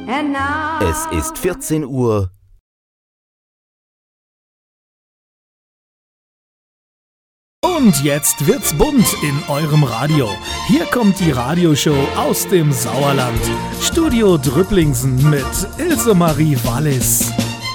Es ist 14 Uhr. Und jetzt wird's bunt in eurem Radio. Hier kommt die Radioshow aus dem Sauerland. Studio Drüpplingsen mit Ilse Marie Wallis.